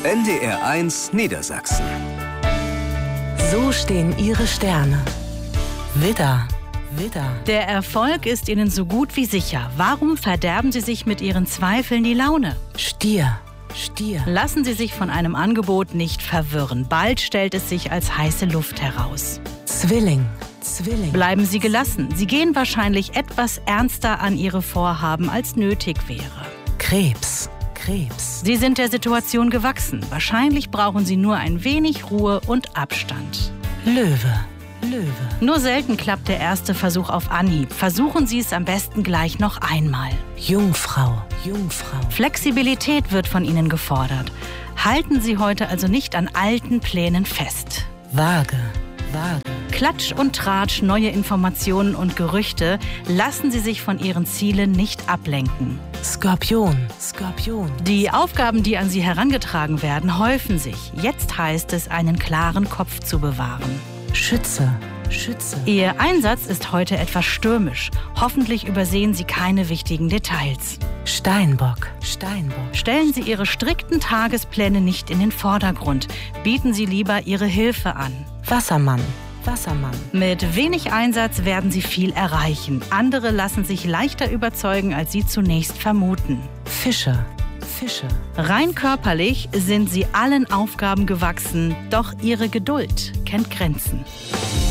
NDR1 Niedersachsen. So stehen Ihre Sterne. Widder, Widder. Der Erfolg ist Ihnen so gut wie sicher. Warum verderben Sie sich mit Ihren Zweifeln die Laune? Stier, Stier. Lassen Sie sich von einem Angebot nicht verwirren. Bald stellt es sich als heiße Luft heraus. Zwilling, Zwilling. Bleiben Sie gelassen. Sie gehen wahrscheinlich etwas ernster an Ihre Vorhaben, als nötig wäre. Krebs, Krebs. Sie sind der Situation gewachsen. Wahrscheinlich brauchen Sie nur ein wenig Ruhe und Abstand. Löwe, Löwe. Nur selten klappt der erste Versuch auf Anhieb. Versuchen Sie es am besten gleich noch einmal. Jungfrau, Jungfrau. Flexibilität wird von Ihnen gefordert. Halten Sie heute also nicht an alten Plänen fest. Waage, Waage. Klatsch und Tratsch, neue Informationen und Gerüchte, lassen Sie sich von Ihren Zielen nicht ablenken. Skorpion, Skorpion. Die Aufgaben, die an Sie herangetragen werden, häufen sich. Jetzt heißt es, einen klaren Kopf zu bewahren. Schütze, Schütze. Ihr Einsatz ist heute etwas stürmisch. Hoffentlich übersehen Sie keine wichtigen Details. Steinbock, Steinbock. Stellen Sie Ihre strikten Tagespläne nicht in den Vordergrund. Bieten Sie lieber Ihre Hilfe an. Wassermann, Wassermann. Mit wenig Einsatz werden Sie viel erreichen. Andere lassen sich leichter überzeugen, als Sie zunächst vermuten. Fische, Fische. Rein körperlich sind Sie allen Aufgaben gewachsen, doch Ihre Geduld kennt Grenzen.